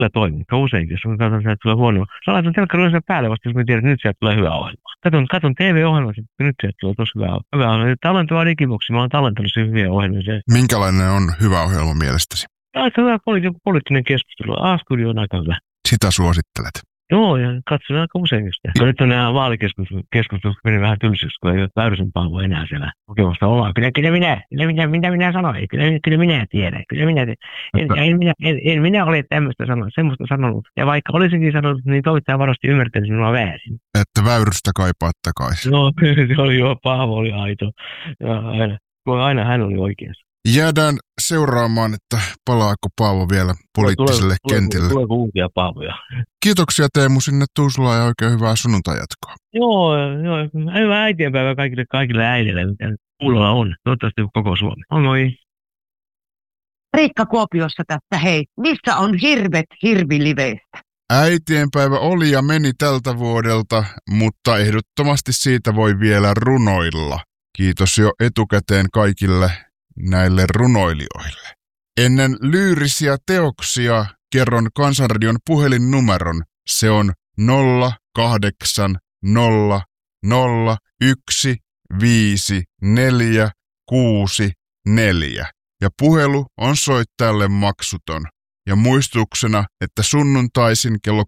Kyllä toimii. Useinkin, jos mä katson, että tulee huono. Sä laitan telkkarin sen päälle vasta, jos mä tiedän, että nyt sieltä tulee hyvä ohjelma. Katon TV-ohjelma, että nyt sieltä tulee tosi hyvä ohjelma. Tallentua digiboksi, mä oon tallentanut sen hyviä ohjelmia. Minkälainen on hyvä ohjelma mielestäsi? Aika hyvä poliittinen keskustelu. A-studio on aika hyvä. Sitä suosittelet. Joo, ja katson aika usein sitä. No nyt on nämä vaalikeskustelut meni vähän tylsiksi, kun ei ole Väyrysen Paavo enää siellä kokemasta omaa. Mitä minä sanoin? Kyllä minä tiedän. En minä ole semmoista sanonut. Ja vaikka olisinkin sanonut, niin toimittaja varmasti ymmärtäisi minua väärin. Että Väyrystä kaipaat takaisin. No, se oli jo, Paavo oli aito. Ja aina hän oli oikeassa. Jäädään seuraamaan, että palaako Paavo vielä poliittiselle kentille. Tuleeko uusia Paavoja? Kiitoksia Teemu sinne Tuusulaan ja oikein hyvää sunnuntai-jatkoa. Joo, hyvää äitienpäivää kaikille äidille, mitä kuulolla on. Toivottavasti koko Suomi. Moi. Riikka Kuopiossa tästä, hei. Missä on hirvet hirviliveistä? Äitienpäivä oli ja meni tältä vuodelta, mutta ehdottomasti siitä voi vielä runoilla. Kiitos jo etukäteen kaikille näille runoilijoille. Ennen lyyrisiä teoksia kerron Kansanradion puhelinnumeron. Se on 0800155464 ja puhelu on soittajalle maksuton. Ja muistuksena, että sunnuntaisin kello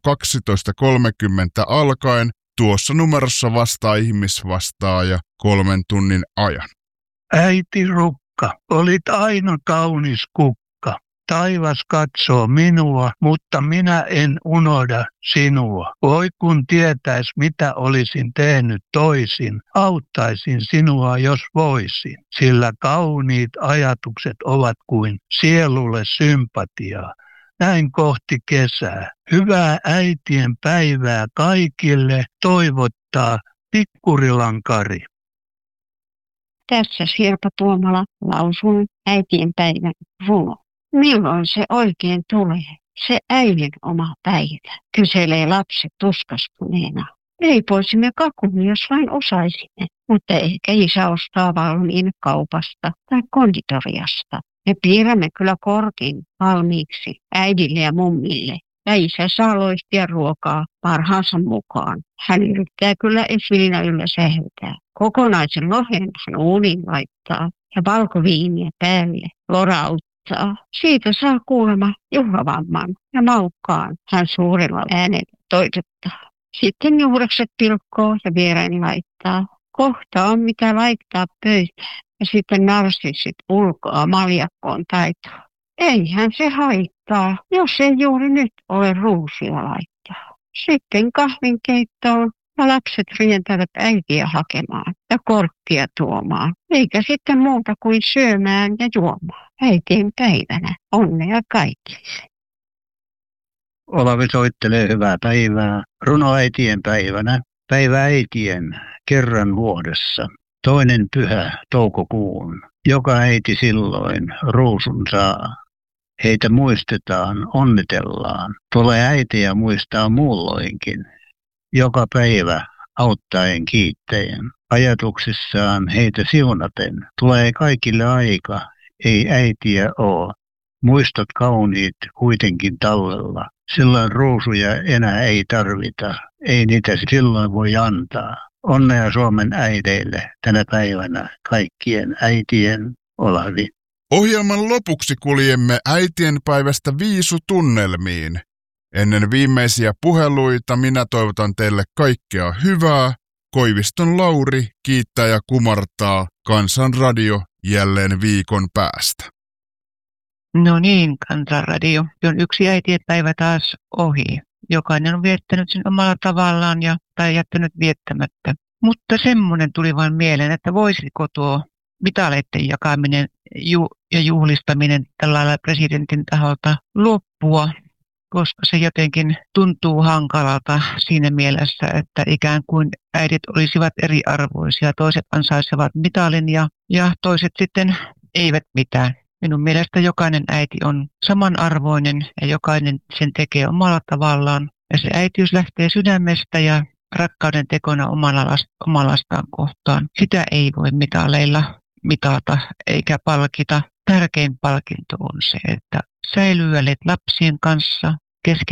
12.30 alkaen tuossa numerossa vastaa ihmisvastaaja 3 tunnin ajan. Äiti Rukka, olit aina kaunis kukka. Taivas katsoo minua, mutta minä en unohda sinua. Voi kun tietäis, mitä olisin tehnyt toisin, auttaisin sinua, jos voisin. Sillä kauniit ajatukset ovat kuin sielulle sympatiaa. Näin kohti kesää. Hyvää äitien päivää kaikille toivottaa Pikkurilan Kari. Tässä Sirpa Tuomala lausun äitienpäivän runo. Milloin se oikein tulee? Se äidin oma päivä, kyselee lapset tuskastuneena. Leipoisimme kakun, jos vain osaisimme, mutta ehkä isä ostaa valmiin kaupasta tai konditoriasta. Me piirrämme kyllä korkin valmiiksi äidille ja mummille. Ja isä saa loistia ruokaa parhaansa mukaan. Hän yrittää kyllä esvilinä yllä sähötää. Kokonaisen lohen hän uuniin laittaa ja valkoviiniä päälle lorauttaa. Siitä saa kuulemma juhlavamman ja maukkaan hän suurella äänellä toitottaa. Sitten juurekset pilkkoo ja viereen laittaa. Kohta on mitä laittaa pöytään ja sitten narsissit ulkoa maljakkoon taitoa. Eihän se haittaa, jos ei juuri nyt ole ruusia laittaa. Sitten kahvinkeittoon ja lapset rientävät äitiä hakemaan ja korttia tuomaan. Eikä sitten muuta kuin syömään ja juomaan. Äitien päivänä onnea kaikille. Olavi soittelee hyvää päivää. Runoäitien päivänä. Päivä äitien kerran vuodessa. 2. pyhä toukokuun. Joka äiti silloin ruusun saa. Heitä muistetaan, onnitellaan. Tulee äitiä muistaa muulloinkin. Joka päivä auttaen kiittäen. Ajatuksissaan heitä siunaten. Tulee kaikille aika, ei äitiä oo. Muistot kauniit kuitenkin tallella. Silloin ruusuja enää ei tarvita. Ei niitä silloin voi antaa. Onnea Suomen äideille tänä päivänä kaikkien äitien Olavi. Ohjelman lopuksi kuljemme äitienpäivästä viisutunnelmiin. Ennen viimeisiä puheluita minä toivotan teille kaikkea hyvää. Koiviston Lauri kiittää ja kumartaa. Kansanradio jälleen viikon päästä. No niin, Kansanradio. On yksi äitienpäivä taas ohi. Jokainen on viettänyt sen omalla tavallaan tai jättänyt viettämättä. Mutta semmoinen tuli vain mieleen, että voisiko tuo mitaleiden jakaminen ja juhlistaminen tällä presidentin taholta loppua, koska se jotenkin tuntuu hankalalta siinä mielessä, että ikään kuin äidit olisivat eriarvoisia. Toiset ansaitsevat mitalin ja toiset sitten eivät mitään. Minun mielestä jokainen äiti on samanarvoinen ja jokainen sen tekee omalla tavallaan. Ja se äitiys lähtee sydämestä ja rakkauden tekona omalla lastaan kohtaan. Sitä ei voi mitaleilla mitata eikä palkita. Tärkein palkinto on se, että säilyy lapsien kanssa kesken